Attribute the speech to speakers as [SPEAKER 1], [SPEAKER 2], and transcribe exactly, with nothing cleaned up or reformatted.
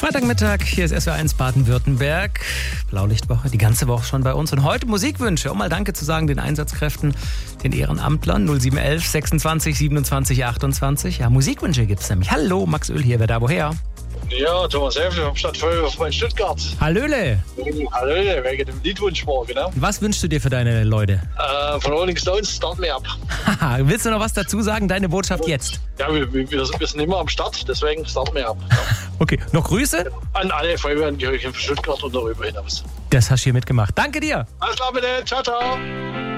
[SPEAKER 1] Freitagmittag, hier ist S W R eins Baden-Württemberg. Blaulichtwoche, die ganze Woche schon bei uns. Und heute Musikwünsche. Um mal Danke zu sagen den Einsatzkräften, den Ehrenamtlern. null sieben elf sechsundzwanzig siebenundzwanzig achtundzwanzig. Ja, Musikwünsche gibt's nämlich. Hallo, Max Öl hier. Wer da woher?
[SPEAKER 2] Ja, Thomas Häfle vom Stadtfeuerwehr von Stuttgart.
[SPEAKER 1] Hallöle.
[SPEAKER 2] Hallöle, wegen dem Liedwunsch morgen, ne?
[SPEAKER 1] Was wünschst du dir für deine Leute?
[SPEAKER 2] Äh, von Rolling Stones, Start Me Up.
[SPEAKER 1] Haha, willst du noch was dazu sagen? Deine Botschaft jetzt.
[SPEAKER 2] Ja, wir, wir, wir sind immer am Start, deswegen Start Me Up.
[SPEAKER 1] Okay, noch Grüße?
[SPEAKER 2] An alle Feuerwehrangehörigen von Stuttgart und darüber hinaus.
[SPEAKER 1] Das hast du hier mitgemacht. Danke dir.
[SPEAKER 2] Alles klar, bitte. Ciao, ciao.